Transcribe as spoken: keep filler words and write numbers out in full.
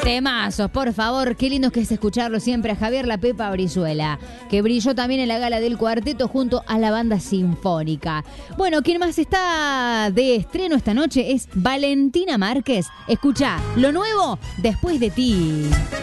Temazos, por favor, qué lindo que es escucharlo siempre a Javier La Pepa Brizuela, que brilló también en la gala del cuarteto junto a la banda sinfónica. Bueno, quien más está de estreno esta noche es Valentina Márquez. Escucha, lo nuevo después de ti.